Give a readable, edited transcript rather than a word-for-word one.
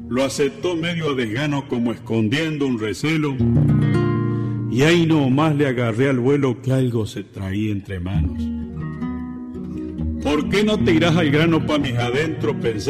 Lo aceptó medio a desgano como escondiendo un recelo, y ahí nomás le agarré al vuelo que algo se traía entre manos. ¿Por qué no te irás al grano pa' mis adentros pensando?